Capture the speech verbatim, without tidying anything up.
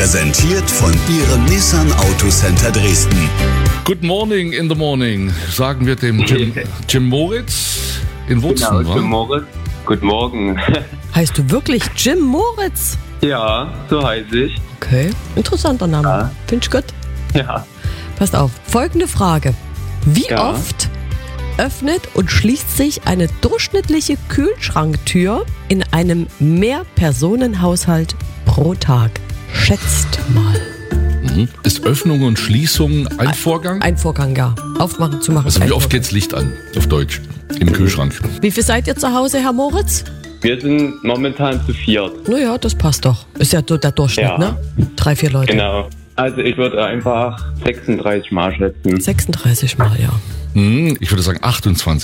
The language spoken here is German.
Präsentiert von Ihrem Nissan Autocenter Dresden. Good morning in the morning, sagen wir dem Jim, Jim Moritz in Wutzen. Genau, Jim Moritz. Guten Morgen. Heißt du wirklich Jim Moritz? Ja, so heiße ich. Okay, interessanter Name. Ja. Finde ich gut. Ja. Passt auf, folgende Frage. Wie Ja. oft öffnet und schließt sich eine durchschnittliche Kühlschranktür in einem Mehrpersonenhaushalt pro Tag? Schätzt mal. Mhm. Ist Öffnung und Schließung ein Vorgang? Ein Vorgang, ja. Aufmachen, zumachen. Also ein wie oft Vorgang. geht's Licht an, auf Deutsch, im Kühlschrank? Wie viel seid ihr zu Hause, Herr Moritz? Wir sind momentan zu viert. Naja, das passt doch. Ist ja so der Durchschnitt, Ja. ne? Drei, vier Leute. Genau. Also ich würde einfach sechsunddreißig Mal schätzen. sechsunddreißig Mal, ja. Mhm, ich würde sagen achtundzwanzig.